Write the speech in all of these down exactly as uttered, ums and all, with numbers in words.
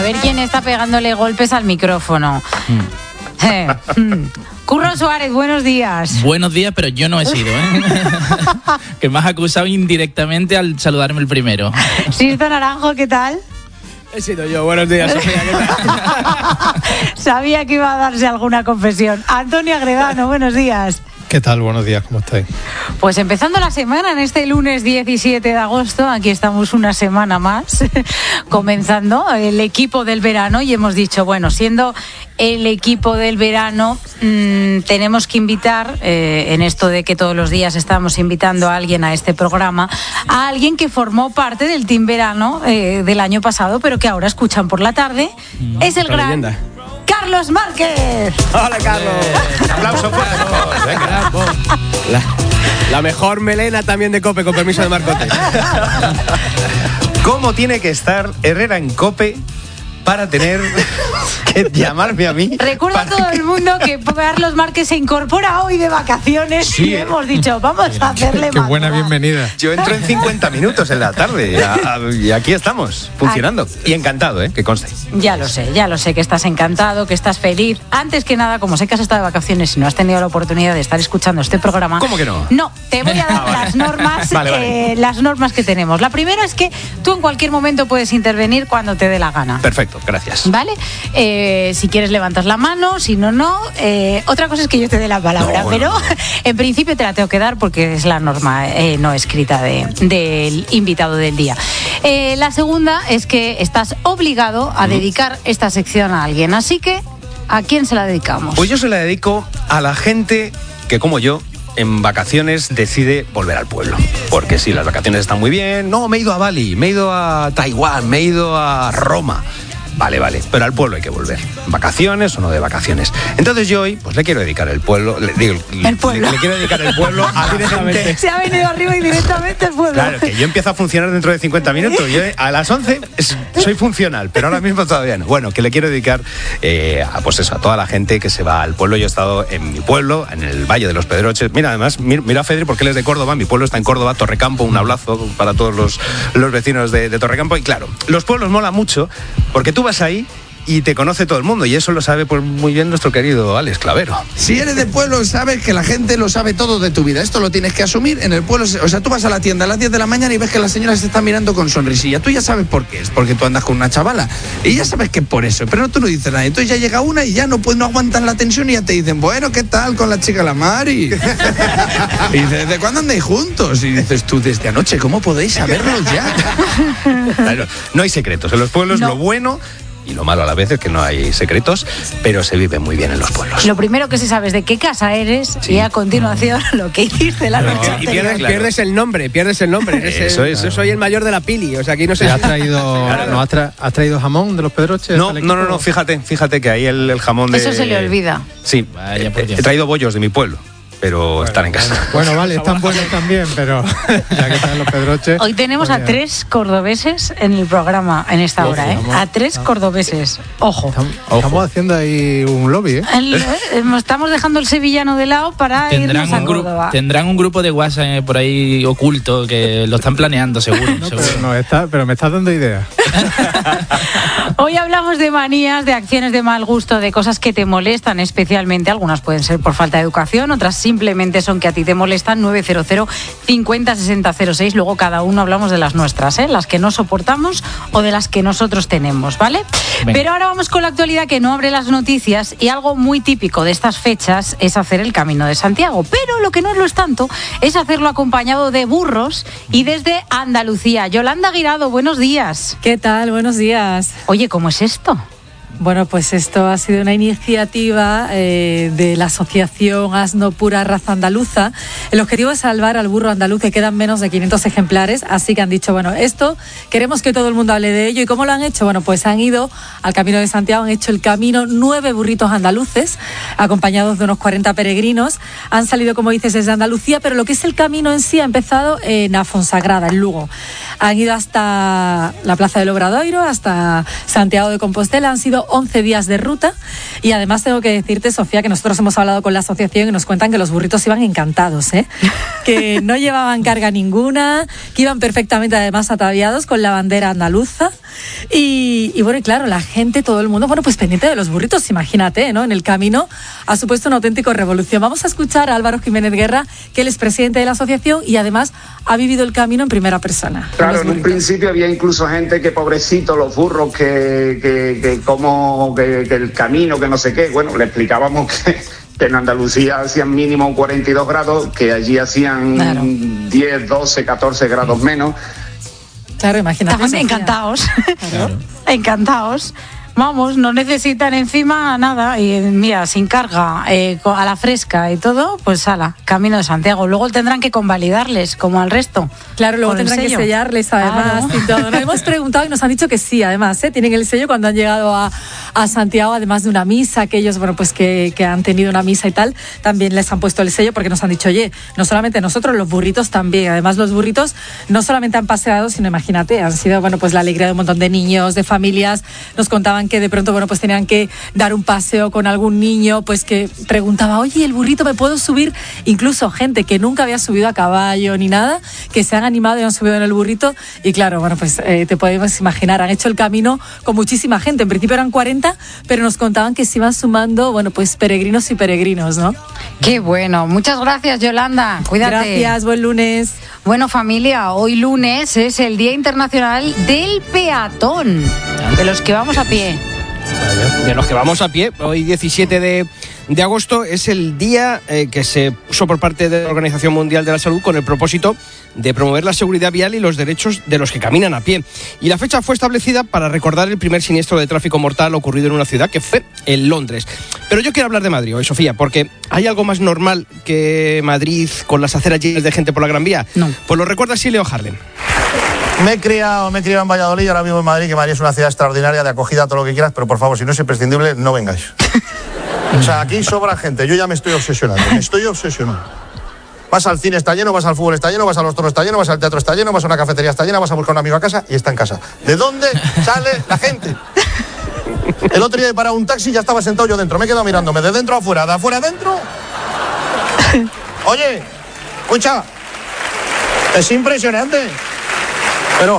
ver quién está pegándole golpes al micrófono. Mm. Eh, mm. Curro Suárez, buenos días. Buenos días, pero yo no he sido, ¿eh? Que me has acusado indirectamente al saludarme el primero. Sisto Naranjo, ¿qué tal? He sido yo, buenos días, Sofía, ¿qué tal? Sabía que iba a darse alguna confesión. Antonio Agredano, buenos días. ¿Qué tal? Buenos días, ¿cómo estáis? Pues empezando la semana, en este lunes diecisiete de agosto, aquí estamos una semana más, comenzando el equipo del verano, y hemos dicho, bueno, siendo el equipo del verano, mmm, tenemos que invitar, eh, en esto de que todos los días estamos invitando a alguien a este programa, a alguien que formó parte del Team Verano eh, del año pasado, pero que ahora escuchan por la tarde, no, es el gran... Leyenda. Carlos Márquez. Hola, Carlos. Un aplauso fuerte. La, la mejor melena también de COPE, con permiso de Marcote. ¿Cómo tiene que estar Herrera en COPE para tener que llamarme a mí? Recuerda a todo el mundo que Carlos Márquez se incorpora hoy de vacaciones, sí, y hemos dicho, vamos a hacerle Qué buena bienvenida. Yo entro en cincuenta minutos en la tarde y aquí estamos, funcionando. Y encantado, ¿eh? Que conste. Ya lo sé, ya lo sé, que estás encantado, que estás feliz. Antes que nada, como sé que has estado de vacaciones y no has tenido la oportunidad de estar escuchando este programa... ¿Cómo que no? No, te voy a dar ah, vale. las normas vale, vale. Eh, las normas que tenemos. La primera es que tú en cualquier momento puedes intervenir cuando te dé la gana. Perfecto. Gracias. ¿Vale? Eh, si quieres levantas la mano, si no, no. Eh, otra cosa es que yo te dé la palabra, no, pero no, no. En principio te la tengo que dar porque es la norma eh, no escrita de, del invitado del día. Eh, la segunda es que estás obligado a dedicar esta sección a alguien. Así que, ¿a quién se la dedicamos? Pues yo se la dedico a la gente que, como yo, en vacaciones decide volver al pueblo. Porque sí, las vacaciones están muy bien. No, me he ido a Bali, me he ido a Taiwán, me he ido a Roma. Vale, vale, pero al pueblo hay que volver. ¿Vacaciones o no de vacaciones? Entonces yo hoy, pues le quiero dedicar el pueblo, le, digo, el pueblo. Le, le quiero dedicar el pueblo a directamente. Se ha venido arriba y directamente el pueblo. Claro, que yo empiezo a funcionar dentro de cincuenta minutos. Yo a las once es, soy funcional, pero ahora mismo todavía no. Bueno, que le quiero dedicar eh, a, pues eso, a toda la gente que se va al pueblo. Yo he estado en mi pueblo, en el Valle de los Pedroches. Mira, además, mira, mira a Fedri porque él es de Córdoba. Mi pueblo está en Córdoba, Torrecampo. Un abrazo para todos los, los vecinos de, de Torrecampo. Y claro, los pueblos molan mucho porque tú vas ahí y te conoce todo el mundo, y eso lo sabe pues muy bien nuestro querido Alex Clavero. Si eres de pueblo, sabes que la gente lo sabe todo de tu vida. Esto lo tienes que asumir en el pueblo. O sea, tú vas a la tienda a las diez de la mañana y ves que la señora se está mirando con sonrisilla. Tú ya sabes por qué es, porque tú andas con una chavala y ya sabes que es por eso, pero tú no dices nada. Entonces ya llega una y ya no, pues, no aguantan la tensión y ya te dicen, bueno, ¿qué tal con la chica la Mari? Y dices, ¿desde cuándo andáis juntos? Y dices tú, desde anoche, ¿cómo podéis saberlo ya? Claro, no hay secretos. En los pueblos no. Lo bueno y lo malo a la vez es que no hay secretos, pero se vive muy bien en los pueblos. Lo primero que se sabe es de qué casa eres, sí. Y a continuación lo que hiciste la noche no, y pierdes, claro. pierdes el nombre, pierdes el nombre. Eso el, es. Yo soy el mayor de la pili, o sea, aquí no sé. ¿Has traído, claro. ¿no has, tra- ¿Has traído jamón de los Pedroches? No, no, no, no, fíjate, fíjate que ahí el, el jamón de... Eso se le olvida. Sí, Vaya, he, he traído bollos de mi pueblo, pero bueno, están en casa. Bueno, bueno, vale, están buenos también, pero ya que están los Pedroches... Hoy tenemos a tres cordobeses en el programa, en esta Ojo, hora, ¿eh? Estamos, a tres estamos, cordobeses. Ojo. Estamos, Ojo. estamos haciendo ahí un lobby, ¿eh? El, estamos dejando el sevillano de lado para tendrán irnos a un Córdoba. Gru- tendrán un grupo de WhatsApp por ahí oculto que lo están planeando, seguro. No, seguro. Pero, no, está, pero me estás dando ideas. Hoy hablamos de manías, de acciones de mal gusto, de cosas que te molestan especialmente. Algunas pueden ser por falta de educación, otras simplemente son que a ti te molestan. Nueve cero cero cincuenta sesenta cero seis. Luego cada uno hablamos de las nuestras, ¿eh? Las que no soportamos o de las que nosotros tenemos, ¿vale? Venga. Pero ahora vamos con la actualidad que no abre las noticias, y algo muy típico de estas fechas es hacer el Camino de Santiago. Pero lo que no lo es tanto es hacerlo acompañado de burros y desde Andalucía. Yolanda Guirado, buenos días. ¿Qué tal? Buenos días. Oye, ¿cómo es esto? Bueno, pues esto ha sido una iniciativa eh, de la asociación Asno Pura Raza Andaluza. El objetivo es salvar al burro andaluz, que quedan menos de quinientos ejemplares, así que han dicho, bueno, esto queremos que todo el mundo hable de ello. ¿Y cómo lo han hecho? Bueno, pues han ido al Camino de Santiago, han hecho el camino nueve burritos andaluces, acompañados de unos cuarenta peregrinos. Han salido, como dices, desde Andalucía, pero lo que es el camino en sí ha empezado en Afonsagrada, en Lugo. Han ido hasta la Plaza del Obradoiro, hasta Santiago de Compostela. Han sido once días de ruta, y además tengo que decirte, Sofía, que nosotros hemos hablado con la asociación y nos cuentan que los burritos iban encantados, ¿eh? Que no llevaban carga ninguna, que iban perfectamente además ataviados con la bandera andaluza, y, Y, y bueno, y claro, la gente, todo el mundo, bueno, pues pendiente de los burritos, imagínate, ¿no? En el camino ha supuesto una auténtica revolución. Vamos a escuchar a Álvaro Jiménez Guerra, que él es presidente de la asociación y además ha vivido el camino en primera persona. Claro, en un principio había incluso gente que pobrecito, los burros, que, que, que como que, que el camino, que no sé qué. Bueno, le explicábamos que, que en Andalucía hacían mínimo cuarenta y dos grados, que allí hacían claro. diez, doce, catorce grados menos. Claro, imagínate. Estaban encantados. Claro. Encantados. Vamos, no necesitan encima nada y mira, sin carga, eh, a la fresca y todo, pues ala, camino de Santiago. Luego tendrán que convalidarles como al resto. Claro, luego tendrán que sellarles además claro. y todo. Nos hemos preguntado y nos han dicho que sí, además, ¿eh? Tienen el sello cuando han llegado a, a Santiago, además de una misa, que ellos, bueno, pues que, que han tenido una misa y tal, también les han puesto el sello porque nos han dicho, oye, no solamente nosotros, los burritos también. Además, los burritos no solamente han paseado, sino imagínate, han sido, bueno, pues la alegría de un montón de niños, de familias. Nos contaban que de pronto, bueno, pues tenían que dar un paseo con algún niño, pues que preguntaba, oye, ¿el burrito me puedo subir? Incluso gente que nunca había subido a caballo ni nada, que se han animado y han subido en el burrito. Y claro, bueno, pues eh, te podemos imaginar, han hecho el camino con muchísima gente. En principio eran cuarenta, pero nos contaban que se iban sumando, bueno, pues peregrinos y peregrinos, ¿no? Qué bueno. Muchas gracias, Yolanda. Cuídate. Gracias, buen lunes. Bueno, familia, hoy lunes es el Día Internacional del Peatón, de los que vamos a pie. De los que vamos a pie, hoy diecisiete de, de agosto es el día eh, que se puso por parte de la Organización Mundial de la Salud con el propósito de promover la seguridad vial y los derechos de los que caminan a pie. Y la fecha fue establecida para recordar el primer siniestro de tráfico mortal ocurrido en una ciudad que fue en Londres. Pero yo quiero hablar de Madrid hoy, Sofía, porque ¿hay algo más normal que Madrid con las aceras llenas de gente por la Gran Vía? No. Pues lo recuerda así Leo Harlem. Me he criado, me he criado en Valladolid y ahora vivo en Madrid, que Madrid es una ciudad extraordinaria, de acogida, todo lo que quieras, pero por favor, si no es imprescindible, no vengáis. O sea, aquí sobra gente, yo ya me estoy obsesionando, me estoy obsesionando. Vas al cine, está lleno, vas al fútbol, está lleno, vas a los toros, está lleno, vas al teatro, está lleno, vas a una cafetería, está llena, vas a buscar a un amigo a casa y está en casa. ¿De dónde sale la gente? El otro día he parado un taxi y ya estaba sentado yo dentro, me he quedado mirándome, de dentro a afuera, de afuera a dentro. Oye, escucha, es impresionante. Pero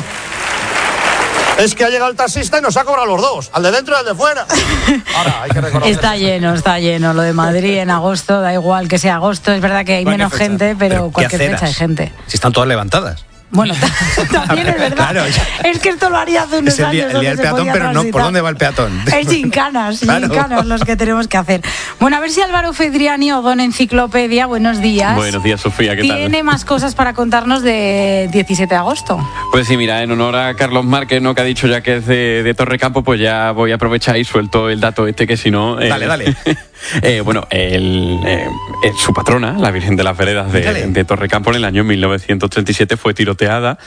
es que ha llegado el taxista y nos ha cobrado los dos, al de dentro y al de fuera. Ahora, hay que reconocer. Está lleno, está lleno. Lo de Madrid en agosto, da igual que sea agosto, es verdad que hay menos fecha? gente, pero, pero cualquier fecha hay gente. Si están todas levantadas. Bueno, también es verdad. Claro, es que esto lo haría hace unos es el día, años. El día del peatón, pero no, ¿por dónde va el peatón? Es gincanas, claro. gincanas los que tenemos que hacer. Bueno, a ver si Álvaro Fedriani o Don Enciclopedia, buenos días. Buenos días, Sofía, ¿qué tal? Tiene más cosas para contarnos de diecisiete de agosto. Pues sí, mira, en honor a Carlos Márquez, ¿no?, que ha dicho ya que es de, de Torrecampo, pues ya voy a aprovechar y suelto el dato este, que si no... Eh, dale, dale. eh, bueno, el, eh, eh, su patrona, la Virgen de las Veredas de, de Torrecampo, en el año mil novecientos treinta y siete fue tiroteada.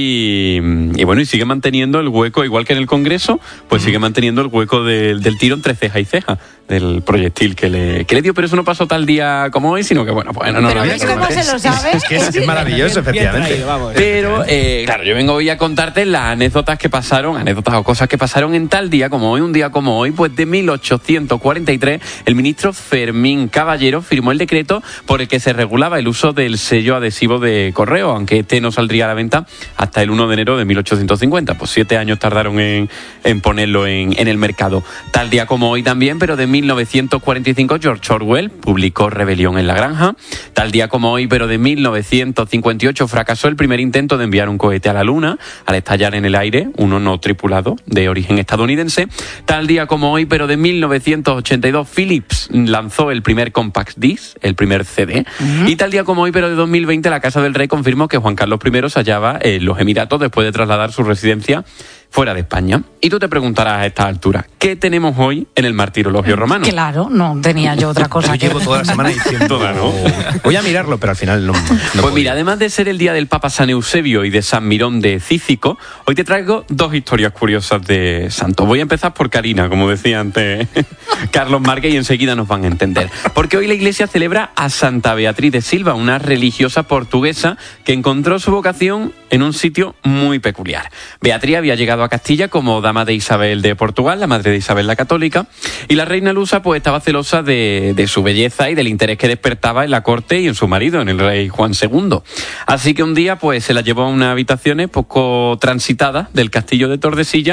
Y, y bueno, y sigue manteniendo el hueco, igual que en el Congreso, pues sigue manteniendo el hueco del, del tiro entre ceja y ceja, del proyectil que le, que le dio, pero eso no pasó tal día como hoy, sino que bueno, pues no, no, pero no ¿ves cómo se lo sabe? Es que es, es maravilloso, efectivamente. Traído, vamos, pero, eh, claro, yo vengo hoy a contarte las anécdotas que pasaron, anécdotas o cosas que pasaron en tal día como hoy, un día como hoy, pues de mil ochocientos cuarenta y tres, el ministro Fermín Caballero firmó el decreto por el que se regulaba el uso del sello adhesivo de correo, aunque este no saldría a la venta hasta el uno de enero de mil ochocientos cincuenta, pues siete años tardaron en, en ponerlo en, en el mercado. Tal día como hoy también, pero de mil novecientos cuarenta y cinco, George Orwell publicó Rebelión en la Granja. Tal día como hoy, pero de mil novecientos cincuenta y ocho, fracasó el primer intento de enviar un cohete a la Luna, al estallar en el aire, uno no tripulado, de origen estadounidense. Tal día como hoy, pero de mil novecientos ochenta y dos, Philips lanzó el primer compact disc, el primer C D. Uh-huh. Y tal día como hoy, pero de dos mil veinte, la Casa del Rey confirmó que Juan Carlos primero se hallaba en los Emiratos después de trasladar su residencia fuera de España. Y tú te preguntarás a esta altura, ¿qué tenemos hoy en el martirologio romano? Claro, no tenía yo otra cosa. Yo llevo toda la semana diciendo, toda, ¿no? Voy a mirarlo, pero al final no, no Pues podía. mira, además de ser el día del Papa San Eusebio y de San Mirón de Cícico, hoy te traigo dos historias curiosas de santos. Voy a empezar por Karina, como decía antes Carlos Márquez, y enseguida nos van a entender. Porque hoy la Iglesia celebra a Santa Beatriz de Silva, una religiosa portuguesa que encontró su vocación en un sitio muy peculiar. Beatriz había llegado a Castilla como dama de Isabel de Portugal, la madre de Isabel la Católica, y la reina lusa pues estaba celosa de, de su belleza y del interés que despertaba en la corte y en su marido, en el rey Juan segundo. Así que un día pues se la llevó a unas habitaciones poco transitadas del castillo de Tordesillas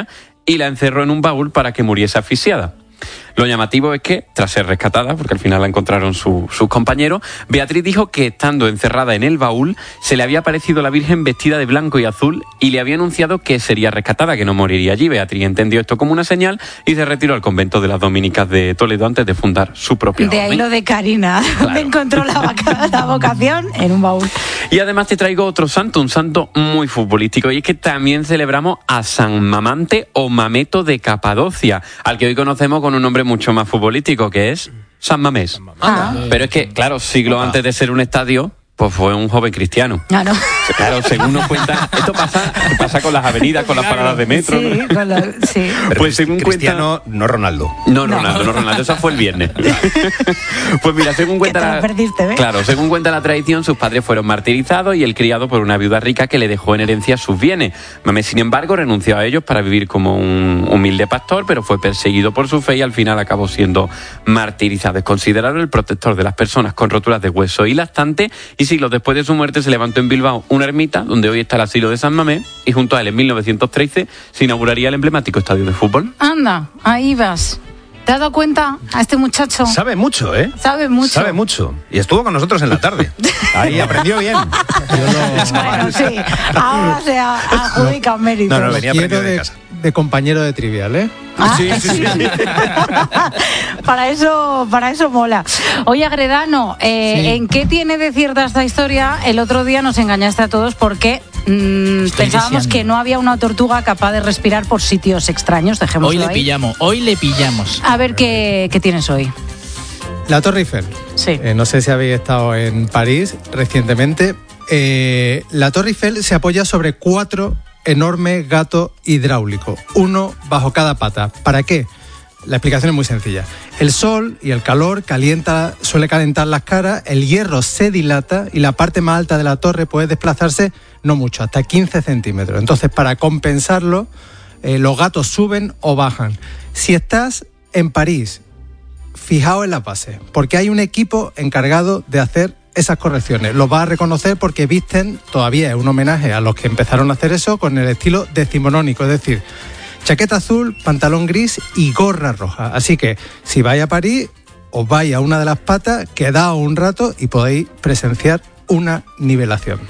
y la encerró en un baúl para que muriese asfixiada. Lo llamativo es que, tras ser rescatada, porque al final la encontraron su, sus compañeros, Beatriz dijo que estando encerrada en el baúl se le había aparecido la Virgen vestida de blanco y azul y le había anunciado que sería rescatada, que no moriría allí. Beatriz entendió esto como una señal y se retiró al convento de las Dominicas de Toledo antes de fundar su propia De ahí orden. lo de Karina, donde encontró la, vaca- la vocación en un baúl. Y además te traigo otro santo, un santo muy futbolístico, y es que también celebramos a San Mamante o Mameto de Capadocia, al que hoy conocemos con un nombre mucho más futbolístico, que es San Mamés. Ah. Pero es que, claro, siglos antes de ser un estadio, pues fue un joven cristiano. Ah, no. Claro, según nos cuenta, esto pasa, pasa con las avenidas, con las paradas de metro. Sí, ¿no? con la- sí. Pero Pues según Cristiano, no Ronaldo. No, Ronaldo, no, Ronaldo, eso fue el viernes. Pues mira, según cuenta te lo la, perdiste, ¿ves? claro, según cuenta la tradición, sus padres fueron martirizados y él criado por una viuda rica que le dejó en herencia sus bienes. Mamés, sin embargo, renunció a ellos para vivir como un humilde pastor, pero fue perseguido por su fe y al final acabó siendo martirizado. Es considerado el protector de las personas con roturas de hueso y lactante, y siglos después de su muerte se levantó en Bilbao una ermita donde hoy está el asilo de San Mamés, y junto a él en mil novecientos trece se inauguraría el emblemático estadio de fútbol. Anda, ahí vas. ¿Te has dado cuenta a este muchacho? Sabe mucho, ¿eh? Sabe mucho. Sabe mucho. Y estuvo con nosotros en la tarde. Ahí aprendió bien. Bueno, sí. Ahora se ha- adjudica mérito. No, no, venía aprendido de de, casa. de compañero de trivial, ¿eh? Ah, Sí, sí, sí. para eso, para eso mola. Oye, Agredano, eh, Sí. ¿en qué tiene de cierta esta historia? El otro día nos engañaste a todos porque mm, pensábamos deseando. que no había una tortuga capaz de respirar por sitios extraños. Dejémoslo Hoy le ahí. pillamos, hoy le pillamos. A ver qué, qué tienes hoy. La Torre Eiffel. Sí. Eh, no sé si habéis estado en París recientemente. Eh, la Torre Eiffel se apoya sobre cuatro enormes gatos hidráulicos, uno bajo cada pata. ¿Para qué? La explicación es muy sencilla. El sol y el calor calienta, suele calentar las caras, el hierro se dilata y la parte más alta de la torre puede desplazarse no mucho, hasta quince centímetros. Entonces, para compensarlo, eh, los gatos suben o bajan. Si estás en París, fijaos en las bases, porque hay un equipo encargado de hacer esas correcciones. Los vas a reconocer porque visten, todavía es un homenaje a los que empezaron a hacer eso, con el estilo decimonónico, es decir, chaqueta azul, pantalón gris y gorra roja. Así que si vais a París, os vais a una de las patas, quedaos un rato y podéis presenciar una nivelación.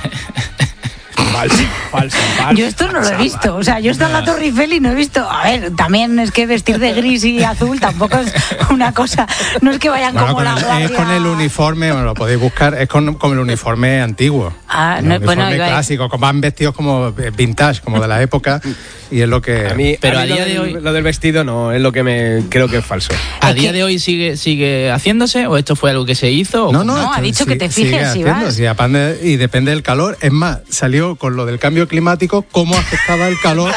Falso, falso, falso. Yo esto no lo he visto, o sea, yo he estado en la Torre Eiffel y no he visto, a ver, también es que vestir de gris y azul tampoco es una cosa, no es que vayan Bueno, como con la el, es guardia. con el uniforme, bueno, lo podéis buscar, es con, con el uniforme antiguo. Ah, el no, uniforme bueno, iba a- clásico, con- van vestidos como vintage, como de la época, y es lo que... A mí, Pero a mí a lo, día de del, hoy- lo del vestido no es lo que me creo que es falso. ¿A Es día que- de hoy sigue sigue haciéndose o esto fue algo que se hizo? o No, cómo? no, No, ha esto dicho que sí- te sigue fijes si haciendo, vas. sí, apande- y depende del calor. Es más, salió con lo del cambio climático, cómo afectaba el calor.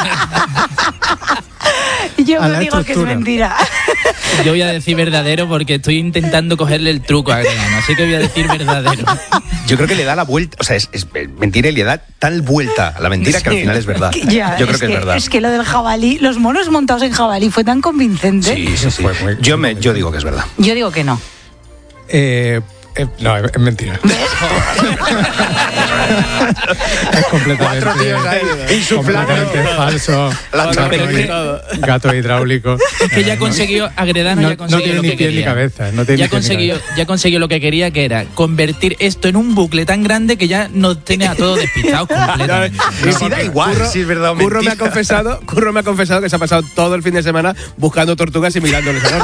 Yo a me la digo que es estructura. mentira. Yo voy a decir verdadero porque estoy intentando cogerle el truco a Agredano, así que voy a decir verdadero. Yo creo que le da la vuelta, o sea, es, es mentira y le da tal vuelta a la mentira que al Sí. final es verdad. Que ya, Yo creo que, es verdad. Es que lo del jabalí, los monos montados en jabalí fue tan convincente. Sí, sí, sí. Fue muy- Yo, me, yo digo que es verdad. Yo digo que no. Eh, eh, no, es, es mentira. Es completamente, Cuatro tíos ahí, insuflando. completamente falso. La gato, torre hid- gato hidráulico. Es que ya consiguió, Agredano No- ya consiguió no tiene lo ni que pie ni quería. cabeza, no tiene ya ni pie ni consiguió, cabeza. ya consiguió lo que quería, que era convertir esto en un bucle tan grande que ya nos tiene a todos despistados completamente. Y si da igual Curro- si es verdad o Curro me ha mentira. confesado, Curro me ha confesado que se ha pasado todo el fin de semana buscando tortugas y mirándoles a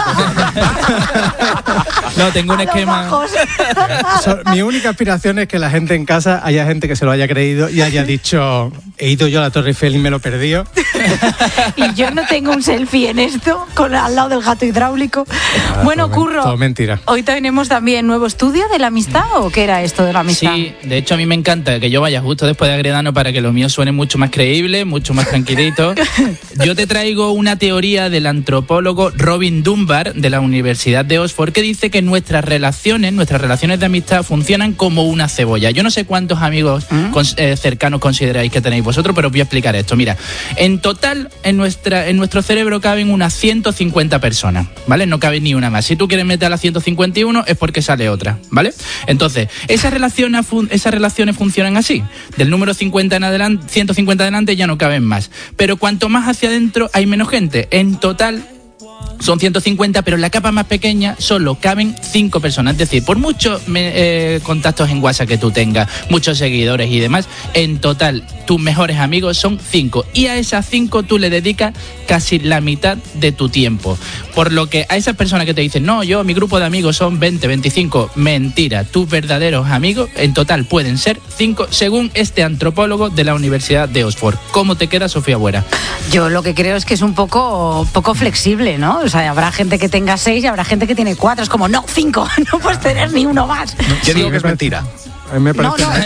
No, tengo un A los esquema. bajos. So- mi única aspiración es que la gente en casa haya gente que se lo haya creído y haya dicho, he ido yo a la Torre Eiffel y me lo he perdido. Y yo no tengo un selfie en esto, con al lado del gato hidráulico. Bueno, todo men- Curro, todo mentira. hoy tenemos también nuevo estudio de la amistad, ¿o qué era esto de la amistad? Sí, de hecho a mí me encanta que yo vaya justo después de Agredano para que lo mío suene mucho más creíble, mucho más tranquilito. Yo te traigo una teoría del antropólogo Robin Dunbar de la Universidad de Oxford que dice que nuestras relaciones, nuestras relaciones de amistad funcionan como una cebolla. Yo no sé cuántos amigos ¿Mm? cons- eh, cercanos consideráis que tenéis vosotros, pero os voy a explicar esto. Mira, en total, en nuestra en nuestro cerebro caben unas ciento cincuenta personas, ¿vale? No cabe ni una más. Si tú quieres meter a las ciento cincuenta y uno es porque sale otra, ¿vale? Entonces, esas relaciones, esas relaciones funcionan así. Del número cincuenta en adelante, ciento cincuenta en adelante ya no caben más. Pero cuanto más hacia adentro hay menos gente. En total son ciento cincuenta, pero en la capa más pequeña solo caben cinco personas. Es decir, por muchos eh, contactos en WhatsApp que tú tengas, muchos seguidores y demás, en total tus mejores amigos son cinco. Y a esas cinco tú le dedicas casi la mitad de tu tiempo. Por lo que a esas personas que te dicen, no, yo, mi grupo de amigos son veinte, veinticinco, mentira. Tus verdaderos amigos en total pueden ser cinco, según este antropólogo de la Universidad de Oxford. ¿Cómo te queda, Sofía Buera? Yo lo que creo es que es un poco, poco flexible, ¿no? O sea, habrá gente que tenga seis y habrá gente que tiene cuatro. Es como, no, cinco, no puedes tener ni uno más. Yo digo que es mentira. A mí me parece... No, no.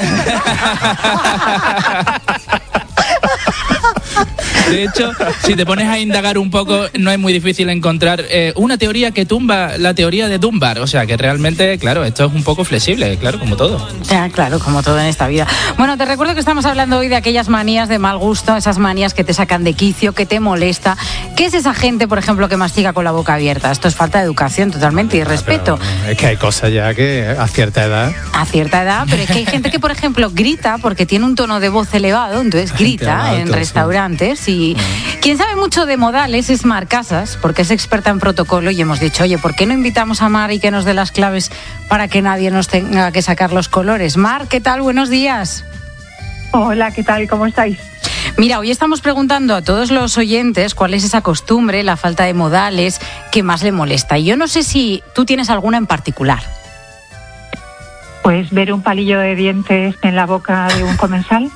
De hecho, si te pones a indagar un poco, no es muy difícil encontrar eh, una teoría que tumba la teoría de Dunbar. O sea, que realmente, claro, esto es un poco flexible, claro, como todo. Ya, claro, como todo en esta vida. Bueno, te recuerdo que estamos hablando hoy de aquellas manías de mal gusto, esas manías que te sacan de quicio, que te molesta. ¿Qué es esa gente, por ejemplo, que mastiga con la boca abierta? Esto es falta de educación totalmente y respeto. Pero es que hay cosas ya que a cierta edad... A cierta edad, pero es que hay gente que, por ejemplo, grita porque tiene un tono de voz elevado, entonces grita en restaurantes. Y quien sabe mucho de modales es Mar Casas, porque es experta en protocolo y hemos dicho, oye, ¿por qué no invitamos a Mar y que nos dé las claves para que nadie nos tenga que sacar los colores? Mar, ¿qué tal? Buenos días. Hola, ¿qué tal? ¿Cómo estáis? Mira, hoy estamos preguntando a todos los oyentes cuál es esa costumbre, la falta de modales que más le molesta. Y yo no sé si tú tienes alguna en particular. Pues ver un palillo de dientes en la boca de un comensal.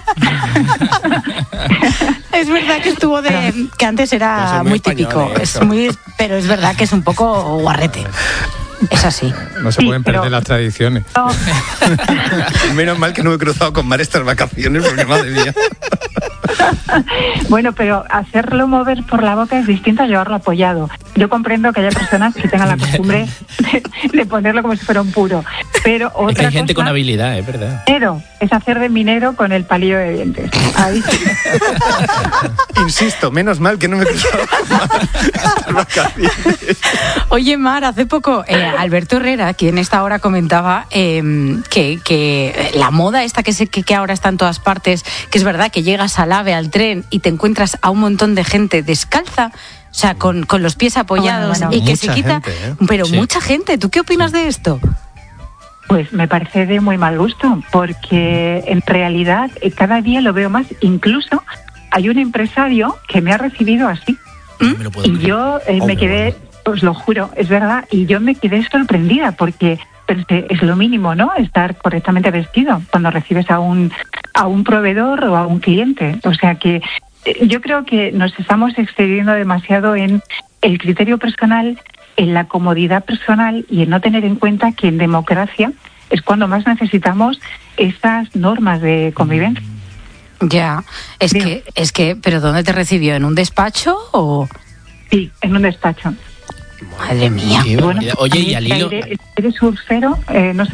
Es verdad que estuvo de que antes era pues muy muy español, típico, ¿eh? es muy, pero es verdad que es un poco guarrete. Es así. No se Sí, pueden perder pero- las tradiciones. No, Menos mal que no me he cruzado con Mar estas vacaciones, porque madre mía. bueno, pero hacerlo mover por la boca es distinto a llevarlo apoyado. Yo comprendo que haya personas que tengan la costumbre de, de ponerlo como si fuera un puro, pero otra Es que hay gente cosa, con habilidad, es verdad. minero, es hacer de minero con el palillo de dientes. Ahí sí. Insisto, menos mal que no me he cruzado con Mar estas vacaciones. Oye, Mar, hace poco eh, Alberto Herrera, quien esta hora comentaba eh, que, que la moda esta que, se, que, que ahora está en todas partes, que es verdad que llegas al AVE, al tren y te encuentras a un montón de gente descalza, o sea, con, con los pies apoyados Bueno, bueno. y que Mucha se quita... gente, ¿eh? Pero Sí. mucha gente, ¿tú qué opinas de esto? Pues me parece de muy mal gusto, porque en realidad eh, cada día lo veo más. Incluso hay un empresario que me ha recibido así. Me lo puedo Y creer. yo eh, Oh, me quedé, os lo juro, es verdad, y yo me quedé sorprendida porque pensé, es lo mínimo, ¿no? Estar correctamente vestido cuando recibes a un, a un proveedor o a un cliente. O sea que eh, yo creo que nos estamos excediendo demasiado en el criterio personal, en la comodidad personal y en no tener en cuenta que en democracia es cuando más necesitamos esas normas de convivencia. Ya, es Digo. que, es que, ¿pero dónde te recibió? ¿En un despacho o...? Sí, en un despacho. Madre mía. Qué Bueno, barbaridad. Oye, y a al mí, hilo... ¿Eres, eres surfero? Eh, no sé.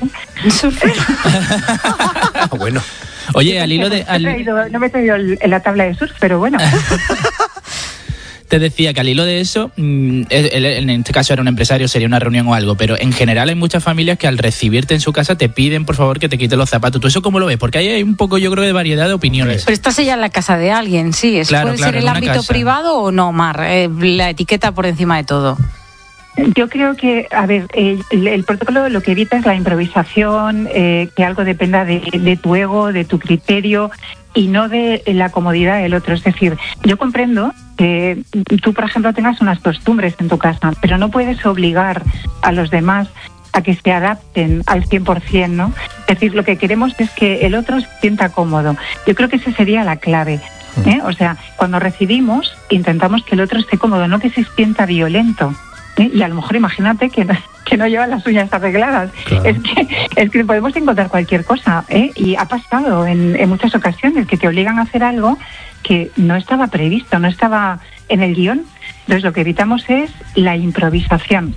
Ah, bueno. Oye, al hilo de... No me he al- traído- no me he traído el- la tabla de surf, pero bueno. Te decía que al hilo de eso, mm, él- él- en este caso era un empresario, sería una reunión o algo, pero en general hay muchas familias que al recibirte en su casa te piden, por favor, que te quites los zapatos. ¿Tú eso cómo lo ves? Porque ahí hay un poco, yo creo, de variedad de opiniones. Pero estás ya en la casa de alguien, sí. ¿Es, Claro, ¿Puede claro, ser en el una ámbito casa. privado o no, Mar? Eh, la etiqueta por encima de todo. Yo creo que, a ver, eh, el, el protocolo lo que evita es la improvisación, eh, que algo dependa de, de tu ego, de tu criterio y no de la comodidad del otro. Es decir, yo comprendo que tú, por ejemplo, tengas unas costumbres en tu casa, pero no puedes obligar a los demás a que se adapten al cien por ciento, ¿no? Es decir, lo que queremos es que el otro se sienta cómodo. Yo creo que esa sería la clave. ¿eh? O sea, cuando recibimos, intentamos que el otro esté cómodo, no que se sienta violento. ¿eh? Y a lo mejor imagínate que no, que no lleva las uñas arregladas. Claro. Es que es que podemos encontrar cualquier cosa. ¿eh? Y ha pasado en, en muchas ocasiones que te obligan a hacer algo que no estaba previsto, no estaba en el guión. Entonces lo que evitamos es la improvisación.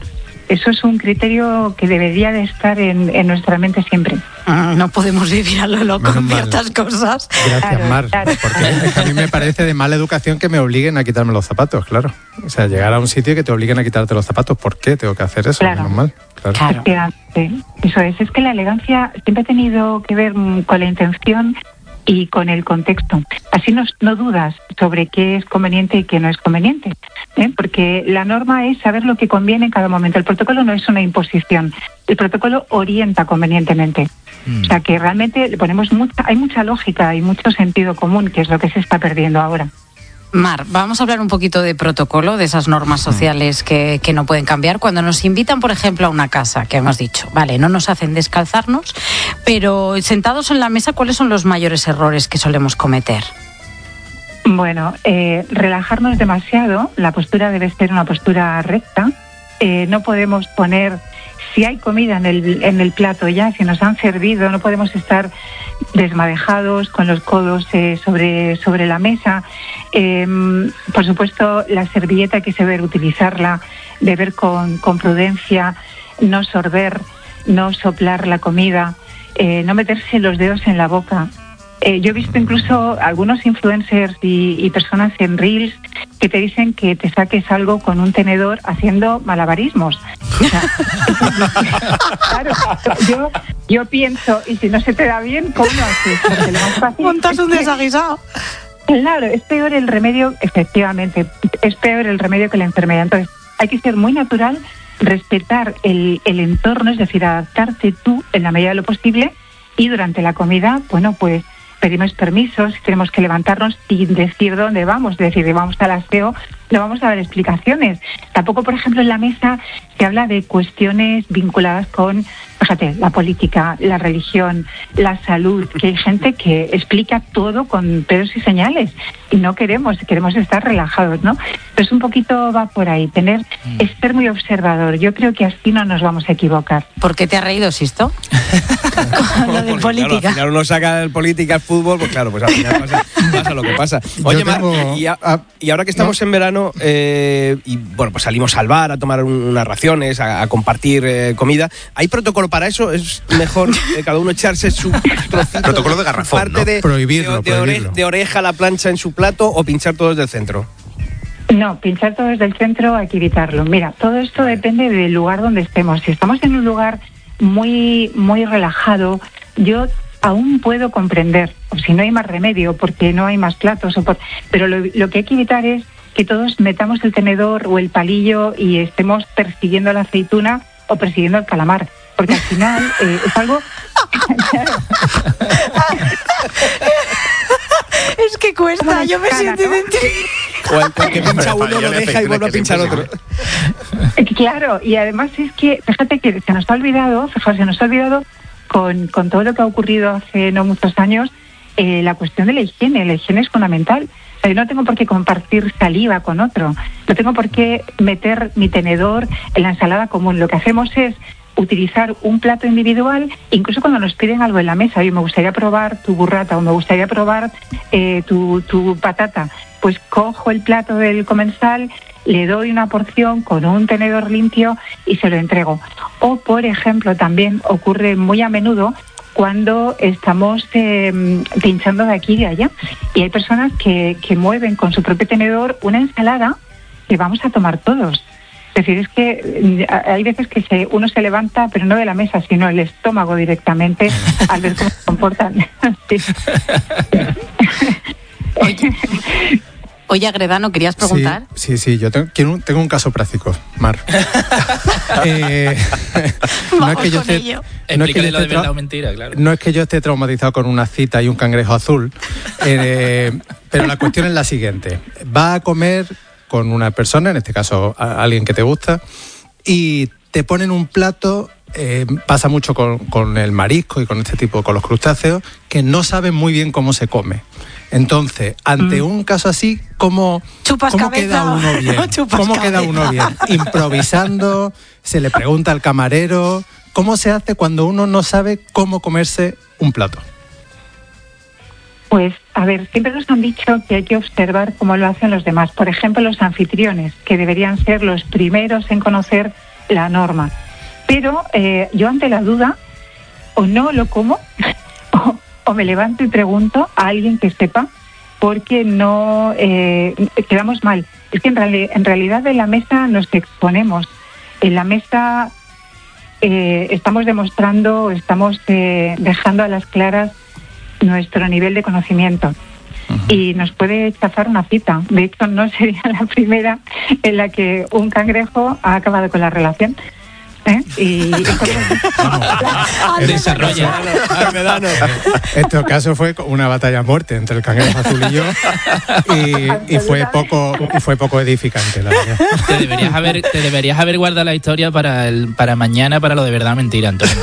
Eso es un criterio que debería de estar en, en nuestra mente siempre. Ah, no podemos vivir a lo loco Menos en mal. ciertas cosas. Gracias, Claro, Mar. claro. Porque es que a mí me parece de mala educación que me obliguen a quitarme los zapatos, claro. O sea, llegar a un sitio y que te obliguen a quitarte los zapatos. ¿Por qué tengo que hacer eso? Claro. Menos mal. Claro. Claro. Efectivamente. Eso es. Es que la elegancia siempre ha tenido que ver mm, con la intención y con el contexto. Así no, no dudas sobre qué es conveniente y qué no es conveniente, ¿eh? Porque la norma es saber lo que conviene en cada momento. El protocolo no es una imposición. El protocolo orienta convenientemente. Mm. O sea que realmente le ponemos mucha, hay mucha lógica y mucho sentido común, que es lo que se está perdiendo ahora. Mar, vamos a hablar un poquito de protocolo, de esas normas sociales que, que no pueden cambiar. Cuando nos invitan, por ejemplo, a una casa, que hemos dicho, vale, no nos hacen descalzarnos, pero sentados en la mesa, ¿cuáles son los mayores errores que solemos cometer? Bueno, eh, relajarnos demasiado, la postura debe ser una postura recta, eh, no podemos poner, si hay comida en el, en el plato ya, si nos han servido, no podemos estar desmadejados con los codos eh, sobre, sobre la mesa. Eh, por supuesto, la servilleta hay que saber utilizarla, beber con, con prudencia, no sorber, no soplar la comida, eh, no meterse los dedos en la boca. Eh, yo he visto incluso algunos influencers y, y personas en Reels que te dicen que te saques algo con un tenedor haciendo malabarismos. O sea, claro, yo, yo pienso, y si no se te da bien, ¿cómo lo haces? Porque lo más fácil Montas un es que- desaguisado. Claro, es peor el remedio, efectivamente, es peor el remedio que la enfermedad. Entonces, hay que ser muy natural, respetar el, el entorno, es decir, adaptarte tú en la medida de lo posible, y durante la comida, bueno, pues pedimos permisos, si tenemos que levantarnos sin decir dónde vamos, es decir, vamos al aseo, no vamos a dar explicaciones. Tampoco, por ejemplo, en la mesa se habla de cuestiones vinculadas con, fíjate, la política, la religión, la salud, que hay gente que explica todo con pelos y señales y no queremos, queremos estar relajados, ¿no? Entonces un poquito va por ahí, tener, mm. es ser muy observador. Yo creo que así no nos vamos a equivocar. ¿Por qué te has reído, Sisto? Con lo de Porque, política. Claro, al final uno saca el política al fútbol, pues claro, pues al final pasa, pasa lo que pasa. Oye, Yo Mar, tengo- y, a- y ahora que estamos en verano, eh, y bueno, pues salimos al bar a tomar un- unas raciones, a, a compartir eh, comida, ¿hay protocolo para eso? ¿Es mejor eh, cada uno echarse su trocito, Protocolo de su garrafón, parte ¿no? de, Prohibirlo, de, de, ore- prohibirlo. de oreja a la plancha en su plato o pinchar todo desde el centro? No, pinchar todo desde el centro hay que evitarlo. Mira, todo esto depende del lugar donde estemos. Si estamos en un lugar muy, muy relajado, yo aún puedo comprender, o si no hay más remedio, porque no hay más platos, o por, pero lo, lo que hay que evitar es que todos metamos el tenedor o el palillo y estemos persiguiendo la aceituna o persiguiendo el calamar, porque al final eh, es algo... Claro. Es que cuesta, yo me siento ¿no? O el, el que pincha uno lo deja y vuelve a pinchar otro. Claro, y además es que, fíjate que se nos ha olvidado, fíjate, se nos ha olvidado con, con todo lo que ha ocurrido hace no muchos años, eh, la cuestión de la higiene. La higiene es fundamental. O sea, yo no tengo por qué compartir saliva con otro, no tengo por qué meter mi tenedor en la ensalada común. Lo que hacemos es utilizar un plato individual, incluso cuando nos piden algo en la mesa. Oye, me gustaría probar tu burrata o me gustaría probar eh, tu, tu patata. Pues cojo el plato del comensal, le doy una porción con un tenedor limpio y se lo entrego. O, por ejemplo, también ocurre muy a menudo cuando estamos eh, pinchando de aquí y de allá. Y hay personas que, que mueven con su propio tenedor una ensalada que vamos a tomar todos. Es decir, es que hay veces que se, uno se levanta, pero no de la mesa, sino el estómago directamente, al ver cómo se comportan. Sí. Oye, oye, Agredano, ¿querías preguntar? Sí, sí, sí, yo tengo, quiero un- tengo un caso práctico, Mar. Eh, no Vamos es que yo con esté, ello. no es que yo Explícale lo de esté verdad tra- o mentira, claro. no es que yo esté traumatizado con una cita y un cangrejo azul, eh, pero la cuestión es la siguiente. Vas a comer con una persona, en este caso a alguien que te gusta, y te ponen un plato, eh, pasa mucho con, con el marisco y con este tipo, con los crustáceos, que no saben muy bien cómo se come. Entonces, ante un caso así, ¿cómo, Chupas cómo cabeza. queda uno bien? Chupas ¿Cómo queda cabeza. uno bien? Improvisando, se le pregunta al camarero, ¿cómo se hace cuando uno no sabe cómo comerse un plato? Pues, a ver, siempre nos han dicho que hay que observar cómo lo hacen los demás. Por ejemplo, los anfitriones, que deberían ser los primeros en conocer la norma. Pero eh, yo ante la duda, o no lo como, o, o me levanto y pregunto a alguien que sepa, porque no eh, quedamos mal. Es que en, reali- en realidad en la mesa nos exponemos. En la mesa eh, estamos demostrando, estamos eh, dejando a las claras nuestro nivel de conocimiento. Uh-huh. Y nos puede chafar una cita. De hecho, no sería la primera en la que un cangrejo ha acabado con la relación. ¿Eh? Y desarrolla. Este caso fue una batalla a muerte entre el cangrejo azul y yo, y, y fue poco y fue poco edificante, la verdad. Te deberías haber, te deberías haber guardado la historia para el, para mañana, para lo de verdad mentira, Antonio.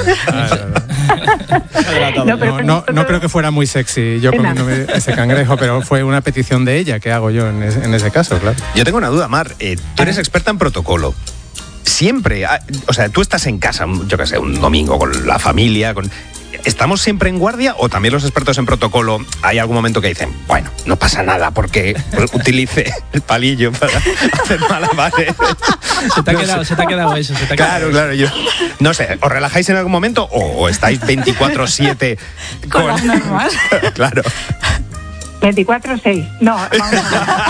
No, no, no, no creo que fuera muy sexy yo comiéndome ese cangrejo, pero fue una petición de ella. ¿Qué hago yo en ese, en ese caso? Claro. Yo tengo una duda, Mar. Eh, tú eres experta en protocolo. Siempre, o sea, tú estás en casa, yo qué sé, un domingo con la familia, con... ¿estamos siempre en guardia o también los expertos en protocolo hay algún momento que dicen, bueno, no pasa nada porque utilice el palillo para hacer malabares? Se te ha no quedado, sé. se te ha quedado eso, se te ha Claro, quedado claro, yo no sé, ¿os relajáis en algún momento o, o estáis veinticuatro siete con, con las normas? Claro. veinticuatro seis. No, vamos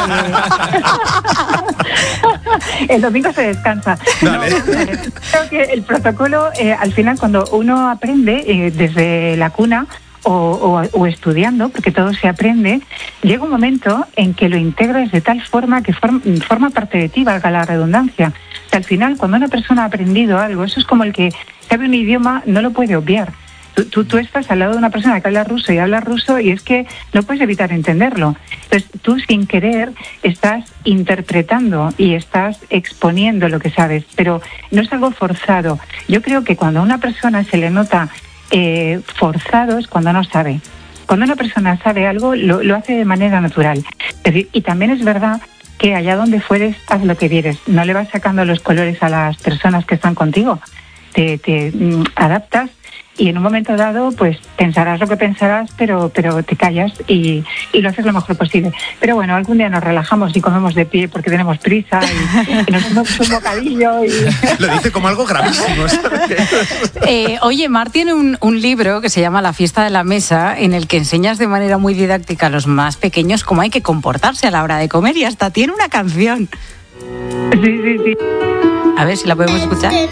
a el domingo se descansa. Dale. No, creo que el protocolo, eh, al final, cuando uno aprende eh, desde la cuna o, o, o estudiando, porque todo se aprende, llega un momento en que lo integras de tal forma que form, forma parte de ti, valga la redundancia. O sea, al final, cuando una persona ha aprendido algo, eso es como el que sabe un idioma, no lo puede obviar. Tú, tú, tú estás al lado de una persona que habla ruso y habla ruso y es que no puedes evitar entenderlo. Entonces tú sin querer estás interpretando y estás exponiendo lo que sabes, pero no es algo forzado. Yo creo que cuando a una persona se le nota eh, forzado es cuando no sabe. Cuando una persona sabe algo lo, lo hace de manera natural. Es decir, y también es verdad que allá donde fueres haz lo que vieres. No le vas sacando los colores a las personas que están contigo. Te, te mm, adaptas. Y en un momento dado, pues pensarás lo que pensarás, pero pero te callas y, y lo haces lo mejor posible. Pero bueno, algún día nos relajamos y comemos de pie porque tenemos prisa y, y nos tomamos un bocadillo. Y... Lo dice como algo gravísimo. eh, oye, Mar tiene un, un libro que se llama La fiesta de la mesa, en el que enseñas de manera muy didáctica a los más pequeños cómo hay que comportarse a la hora de comer y hasta tiene una canción. Sí, sí, sí. A ver si la podemos escuchar.